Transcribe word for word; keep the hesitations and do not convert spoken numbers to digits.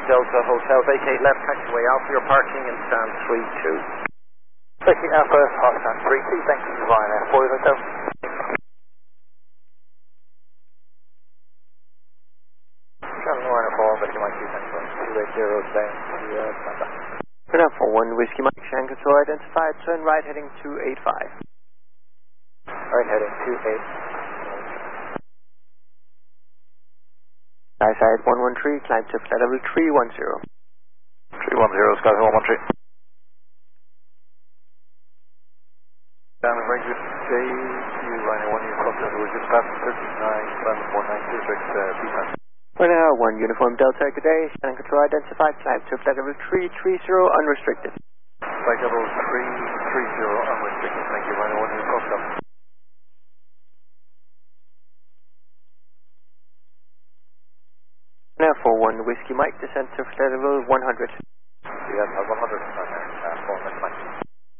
Delta Hotel, vacate left taxiway Alpha, your parking in stand three two. Vacate Alpha, hot stand three two, thank you, Ryanair four Hotel. Channel Ryanair four, Whiskey Mike two Central, two eight zero, down to uh, Santa. Ryanair four one, Whiskey Mike, Shan control identified, turn right heading two eight five. Right heading two eight. Sky side one one three, climb to flight level three one zero. three one zero, Sky one one three. Down and bring you J Q, Ryanair one, you cross over, we're just past thirty-nine, London four nine two six, uh, P-Time. Ryanair one, Uniform Delta, good day, Shannon control identified, climb to flight level three three zero, unrestricted. Flight level three three zero, unrestricted, thank you, Ryanair one, you cross over. Ryanair four one, Whiskey Mike, descent to flight level one hundred. You have one hundred, Ryanair, uh, four, Whiskey Mike.